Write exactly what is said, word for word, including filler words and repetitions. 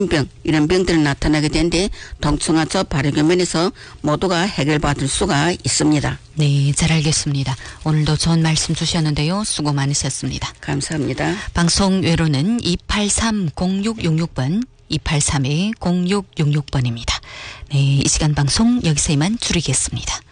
병 이런 병들이 나타나게 되는데 동충하적 발효 면에서 모두가 해결받을 수가 있습니다. 네, 잘 알겠습니다. 오늘도 좋은 말씀 주셨는데요. 수고 많으셨습니다. 감사합니다. 방송 외로는 이팔삼 공육육육 번 이팔삼 공육육육 번입니다. 네, 이 시간 방송 여기서 이만 줄이겠습니다.